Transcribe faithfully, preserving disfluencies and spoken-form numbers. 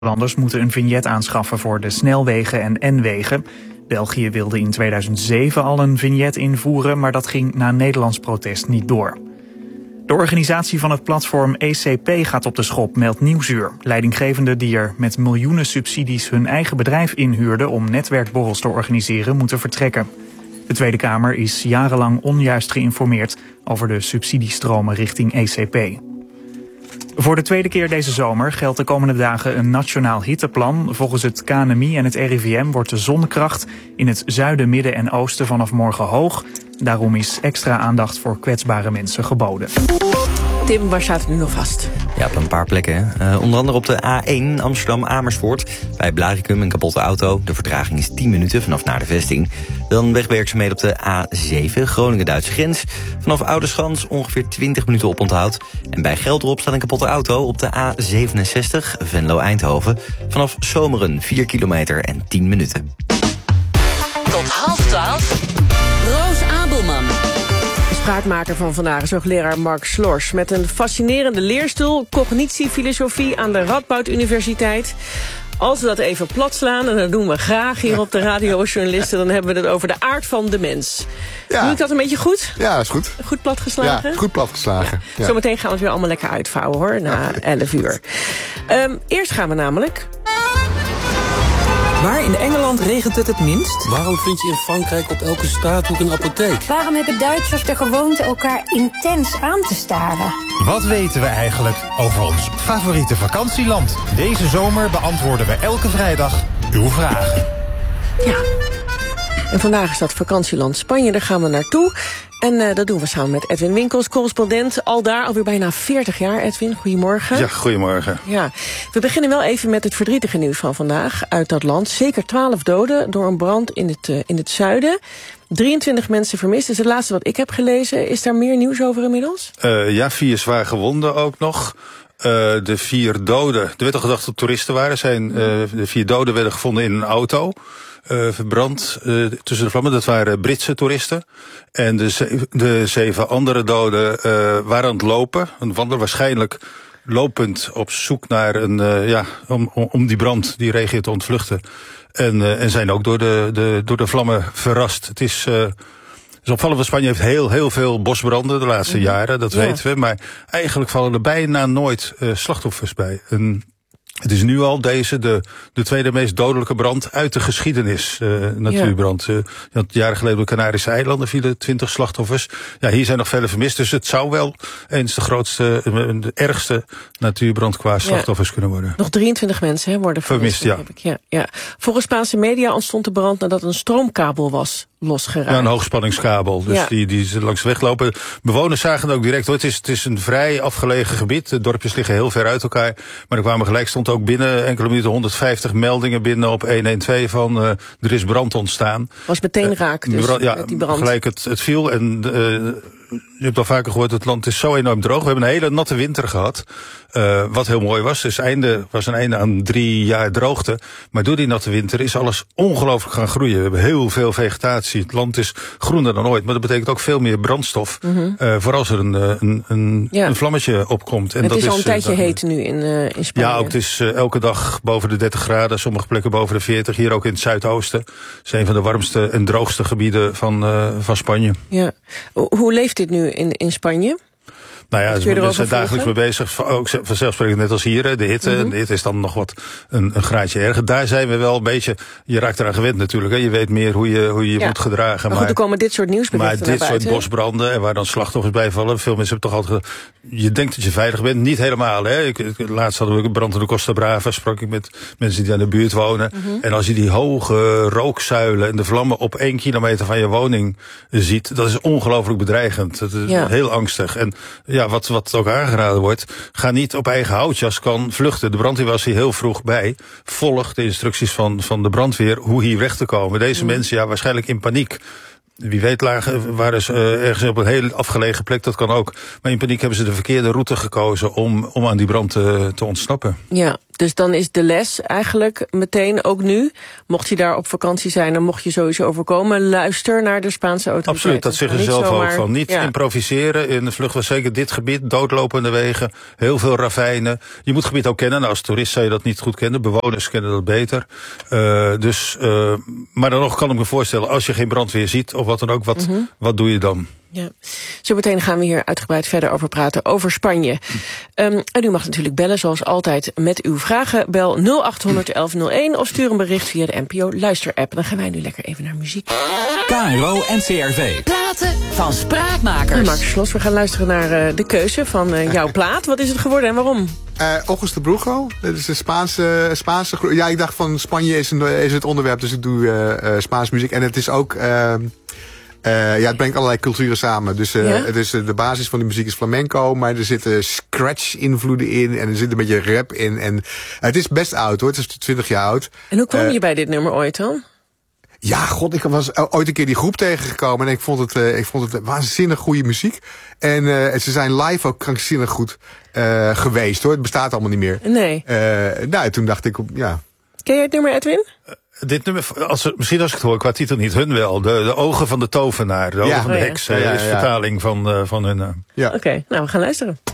Nederlanders moeten een vignet aanschaffen voor de snelwegen en N-wegen. België wilde in tweeduizend zeven al een vignet invoeren, maar dat ging na Nederlands protest niet door. De organisatie van het platform E C P gaat op de schop, meldt Nieuwsuur. Leidinggevenden die er met miljoenen subsidies hun eigen bedrijf inhuurden om netwerkborrels te organiseren, moeten vertrekken. De Tweede Kamer is jarenlang onjuist geïnformeerd over de subsidiestromen richting E C P. Voor de tweede keer deze zomer geldt de komende dagen een nationaal hitteplan. Volgens het K N M I en het R I V M wordt de zonnekracht in het zuiden, midden en oosten vanaf morgen hoog. Daarom is extra aandacht voor kwetsbare mensen geboden. Tim, waar staat het nu nog vast? Ja, op een paar plekken. Uh, onder andere op de A één Amsterdam-Amersfoort. Bij Blaricum een kapotte auto. De vertraging is tien minuten vanaf naar de vesting. Dan wegwerkzaamheden op de A zeven Groningen-Duitse grens. Vanaf Oudeschans ongeveer twintig minuten oponthoud. En bij Gelderop staat een kapotte auto op de A zevenenzestig Venlo-Eindhoven. Vanaf Zomeren vier kilometer en tien minuten. Tot half twaalf. Roos Abelman. Spraakmaker van vandaag is hoogleraar Mark Slors. Met een fascinerende leerstoel, cognitiefilosofie aan de Radboud Universiteit. Als we dat even plat slaan, en dat doen we graag hier op de radiojournalisten, dan hebben we het over de aard van de mens. Ja. Doe ik dat een beetje goed? Ja, is goed. Goed platgeslagen? Ja, goed platgeslagen. Ja. Ja. Zometeen gaan we het weer allemaal lekker uitvouwen, hoor, na elf uur. Um, eerst gaan we namelijk... Waar in Engeland regent het het minst? Waarom vind je in Frankrijk op elke straathoek een apotheek? Waarom hebben Duitsers de gewoonte elkaar intens aan te staren? Wat weten we eigenlijk over ons favoriete vakantieland? Deze zomer beantwoorden we elke vrijdag uw vragen. Ja, en vandaag is dat vakantieland Spanje, daar gaan we naartoe. En uh, dat doen we samen met Edwin Winkels, correspondent. Al daar, alweer bijna veertig jaar. Edwin, goedemorgen. Ja, goedemorgen. Ja, we beginnen wel even met het verdrietige nieuws van vandaag uit dat land. Zeker twaalf doden door een brand in het, uh, in het zuiden. drieëntwintig mensen vermist. Dat is het laatste wat ik heb gelezen. Is daar meer nieuws over inmiddels? Uh, ja, vier zwaar gewonden ook nog. Uh, de vier doden, er werd al gedacht dat toeristen waren. Zijn, uh, de vier doden werden gevonden in een auto. Uh, verbrand uh, tussen de vlammen. Dat waren Britse toeristen. En de, ze- de zeven andere doden uh, waren aan het lopen. Een wandelaar waarschijnlijk lopend op zoek naar een, uh, ja, om, om die brand, die regio te ontvluchten. En, uh, en zijn ook door de, de, door de vlammen verrast. Het is... Uh, Dus opvallend van Spanje heeft heel, heel veel bosbranden de laatste mm-hmm. jaren, dat ja. weten we. Maar eigenlijk vallen er bijna nooit uh, slachtoffers bij. En het is nu al deze, de, de tweede meest dodelijke brand uit de geschiedenis, uh, natuurbrand. Ja. Uh, want jaren geleden op de Canarische eilanden vielen twintig slachtoffers. Ja, hier zijn nog vele vermist. Dus het zou wel eens de grootste, de ergste natuurbrand qua slachtoffers ja. kunnen worden. Nog drieëntwintig mensen hè, worden vermist. vermist ja. Heb ik. Ja, ja. Volgens Spaanse media ontstond de brand nadat een stroomkabel was losgeraakt. Ja, een hoogspanningskabel. Dus ja. die, die langs de weg lopen. Bewoners zagen het ook direct. Hoor. Het is, het is een vrij afgelegen gebied. De dorpjes liggen heel ver uit elkaar. Maar er kwamen gelijk, stond ook binnen enkele minuten honderdvijftig meldingen binnen op honderdtwaalf van uh, er is brand ontstaan. Was meteen raak dus, uh, ja, die brand. Gelijk het, het viel en uh, je hebt al vaker gehoord, het land is zo enorm droog. We hebben een hele natte winter gehad. Uh, wat heel mooi was. Dus einde was een einde aan drie jaar droogte. Maar door die natte winter is alles ongelooflijk gaan groeien. We hebben heel veel vegetatie. Het land is groener dan ooit. Maar dat betekent ook veel meer brandstof. Mm-hmm. Uh, voor als er een, een, een, ja. een vlammetje opkomt. En het dat is al een is, tijdje uh, heet nu in, uh, in Spanje. Ja, ook het is uh, elke dag boven de dertig graden. Sommige plekken boven de veertig. Hier ook in het zuidoosten. Het is een van de warmste en droogste gebieden van, uh, van Spanje. Ja. Hoe leeft dit nu in, in Spanje? Nou ja, we zijn dagelijks mee bezig. Ook vanzelfsprekend net als hier, de hitte. Mm-hmm. De hitte is dan nog wat een, een graadje erger. Daar zijn we wel een beetje... Je raakt eraan gewend natuurlijk. Hè. Je weet meer hoe je hoe je, je ja. moet gedragen. Maar goed, er komen dit soort nieuwsberichten Maar dit naar soort buiten. bosbranden en waar dan slachtoffers bij vallen. Veel mensen hebben toch altijd... Je denkt dat je veilig bent. Niet helemaal. Hè. Ik, ik, laatst hadden we een brand in de Costa Brava. Sprak ik met mensen die aan de buurt wonen. Mm-hmm. En als je die hoge rookzuilen en de vlammen op één kilometer van je woning ziet. Dat is ongelooflijk bedreigend. Dat is ja. heel angstig. En ja, wat, wat ook aangeraden wordt, ga niet op eigen houtje als kan vluchten. De brandweer was hier heel vroeg bij. Volg de instructies van, van de brandweer hoe hier weg te komen. Deze mm. mensen, ja, waarschijnlijk in paniek. wie weet lagen, waren ze uh, ergens op een heel afgelegen plek, dat kan ook. Maar in paniek hebben ze de verkeerde route gekozen om, om aan die brand te, te ontsnappen. Ja, dus dan is de les eigenlijk meteen ook nu, mocht je daar op vakantie zijn, dan mocht je sowieso overkomen, luister naar de Spaanse autoriteiten. Absoluut, dat zeggen ze zelf zomaar, ook van. Niet ja. improviseren. In de vlucht was zeker dit gebied, doodlopende wegen, heel veel ravijnen. Je moet het gebied ook kennen. Nou, als toerist zou je dat niet goed kennen. Bewoners kennen dat beter. Uh, dus, uh, maar dan nog kan ik me voorstellen, als je geen brandweer ziet of wat dan ook, wat, mm-hmm. wat doe je dan? Ja. Zo meteen gaan we hier uitgebreid verder over praten, over Spanje. Um, en u mag natuurlijk bellen, zoals altijd, met uw vragen. Bel nul acht honderd elf nul één of stuur een bericht via de N P O Luister-app. Dan gaan wij nu lekker even naar muziek. K R O en C R V. Platen van Spraakmakers. En Mark Schloss, we gaan luisteren naar uh, de keuze van uh, jouw plaat. Wat is het geworden en waarom? Uh, Ojos de Brujo, dat is een Spaanse, Spaanse... Ja, ik dacht van Spanje is, een, is het onderwerp, dus ik doe uh, uh, Spaanse muziek. En het is ook... Uh, Uh, ja, het brengt allerlei culturen samen. Dus uh, ja? het is, uh, de basis van de muziek is flamenco, maar er zitten scratch-invloeden in en er zit een beetje rap in. En uh, het is best oud hoor, het is twintig jaar oud. En hoe kwam uh, je bij dit nummer ooit dan? Ja, god, ik was ooit een keer die groep tegengekomen en ik vond het, uh, ik vond het waanzinnig goede muziek. En uh, ze zijn live ook krankzinnig goed uh, geweest hoor. Het bestaat allemaal niet meer. Nee. Uh, nou, toen dacht ik, ja. Ken jij het nummer, Edwin? Uh, dit nummer, als, misschien als ik het hoor, qua titel niet, hun wel. De, de ogen van de tovenaar, de ogen ja. van de heks, ja, ja, ja, is ja. vertaling van, uh, van hun. Uh. Ja. Oké, okay, nou we gaan luisteren.